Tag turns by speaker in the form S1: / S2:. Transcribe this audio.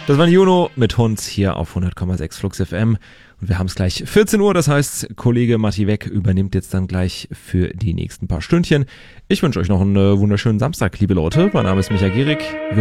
S1: Das war Juno mit Hund hier auf 100,6 Flux FM. Und wir haben es gleich 14 Uhr, das heißt, Kollege Matti Weck übernimmt jetzt dann gleich für die nächsten paar Stündchen. Ich wünsche euch noch einen wunderschönen Samstag, liebe Leute. Mein Name ist Michael Gierig.